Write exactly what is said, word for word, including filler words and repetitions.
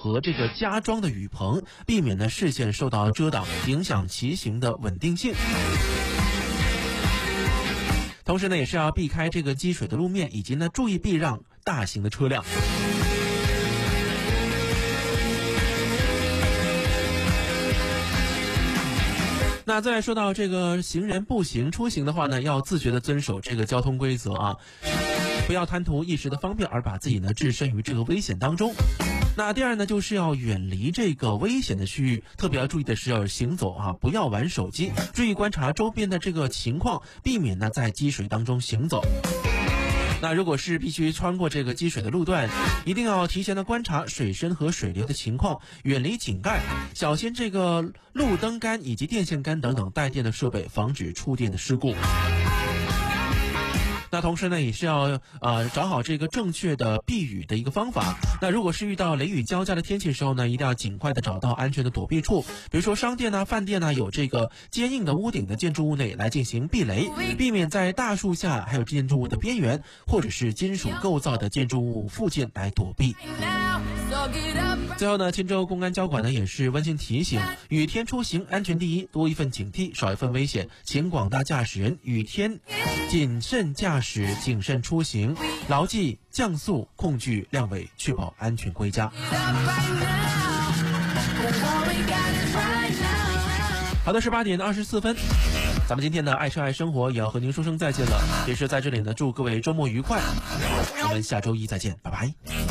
和这个加装的雨棚，避免呢视线受到遮挡，影响骑行的稳定性。同时呢，也是要避开这个积水的路面，以及呢注意避让大型的车辆。那再说到这个行人步行出行的话呢，要自觉的遵守这个交通规则啊，不要贪图一时的方便而把自己呢置身于这个危险当中。那第二呢，就是要远离这个危险的区域，特别要注意的是要行走啊，不要玩手机，注意观察周边的这个情况，避免呢在积水当中行走。那如果是必须穿过这个积水的路段，一定要提前的观察水深和水流的情况，远离井盖，小心这个路灯杆以及电线杆等等带电的设备，防止触电的事故。那同时呢，也是要呃找好这个正确的避雨的一个方法。那如果是遇到雷雨交加的天气的时候呢，一定要尽快的找到安全的躲避处，比如说商店呢、饭店呢有这个坚硬的屋顶的建筑物内来进行避雷，避免在大树下还有建筑物的边缘或者是金属构造的建筑物附近来躲避。最后呢，钦州公安交管呢也是温馨提醒，雨天出行安全第一，多一份警惕，少一份危险，请广大驾驶人雨天谨慎驾驶，谨慎出行，牢记降速控距亮尾，确保安全归家。好的，是八点二十四分，咱们今天的爱车爱生活也要和您说声再见了，也是在这里呢祝各位周末愉快，我们下周一再见，拜拜。